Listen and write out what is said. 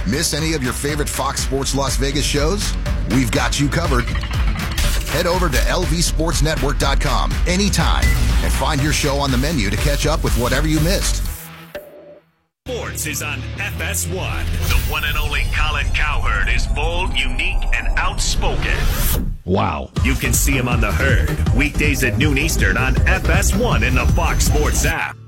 Miss any of your favorite Fox Sports Las Vegas shows? We've got you covered. Head over to lvsportsnetwork.com anytime and find your show on the menu to catch up with whatever you missed. Sports is on FS1. The one and only Colin Cowherd is bold, unique, and outspoken. Wow. You can see him on The Herd, weekdays at noon Eastern on FS1 in the Fox Sports app.